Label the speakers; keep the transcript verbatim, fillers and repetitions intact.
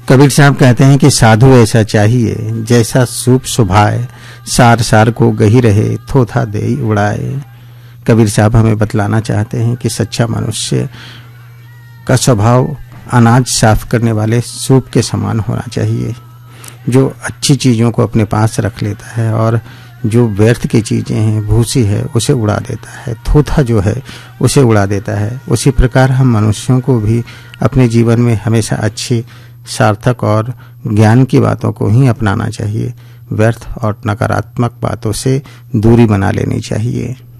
Speaker 1: कबीर साहब कहते हैं कि साधु ऐसा चाहिए जैसा सूप सुभाए, सार सार को गही रहे, थोथा देई उड़ाए। कबीर साहब हमें बतलाना चाहते हैं कि सच्चा मनुष्य का स्वभाव अनाज साफ करने वाले सूप के समान होना चाहिए, जो अच्छी चीज़ों को अपने पास रख लेता है और जो व्यर्थ की चीज़ें हैं, भूसी है, उसे उड़ा देता है, थोथा जो है उसे उड़ा देता है। उसी प्रकार हम मनुष्यों को भी अपने जीवन में हमेशा अच्छी, सार्थक और ज्ञान की बातों को ही अपनाना चाहिए। व्यर्थ और नकारात्मक बातों से दूरी बना लेनी चाहिए।